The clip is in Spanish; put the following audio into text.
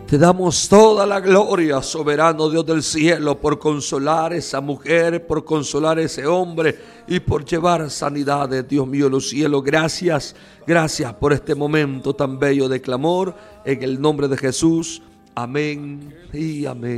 Te damos toda la gloria, soberano Dios del cielo, por consolar a esa mujer, por consolar a ese hombre y por llevar sanidades, Dios mío, los cielos. Gracias, gracias por este momento tan bello de clamor. En el nombre de Jesús, amén y amén.